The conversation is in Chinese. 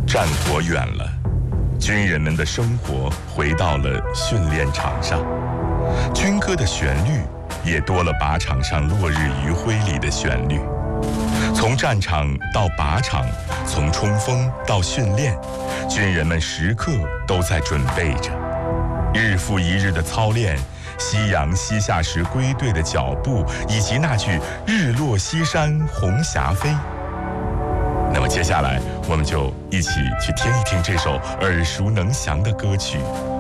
战火远了，军人们的生活回到了训练场上，军歌的旋律也多了靶场上落日余晖里的旋律。从战场到靶场，从冲锋到训练，军人们时刻都在准备着。日复一日的操练，夕阳西下时归队的脚步，以及那句“日落西山红霞飞”。那么接下来，我们就一起去听一听这首耳熟能详的歌曲《